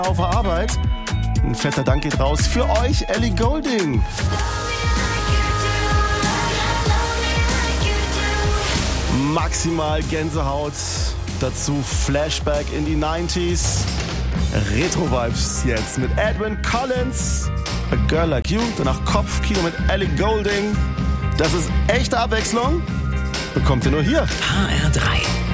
auf der Arbeit. Ein fetter Dank geht raus für euch, Ellie Goulding. Maximal Gänsehaut, dazu Flashback in die 90s. Retro-Vibes jetzt mit Edwyn Collins, A Girl Like You, danach Kopfkino mit Ellie Goulding. Das ist echte Abwechslung, bekommt ihr nur hier. HR3